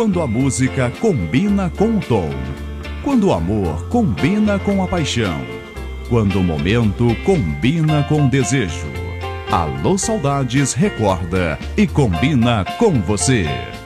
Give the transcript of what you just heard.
Quando a música combina com o tom. Quando o amor combina com a paixão. Quando o momento combina com o desejo. Alô Saudades recorda e combina com você.